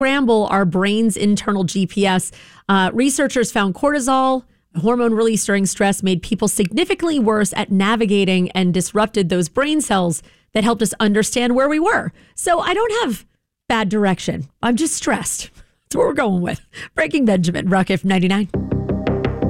scramble our brain's internal GPS. Researchers found cortisol, a hormone released during stress, made people significantly worse at navigating and disrupted those brain cells that helped us understand where we were. So I don't have bad direction. I'm just stressed. That's what we're going with. Breaking Benjamin, Rock F 99.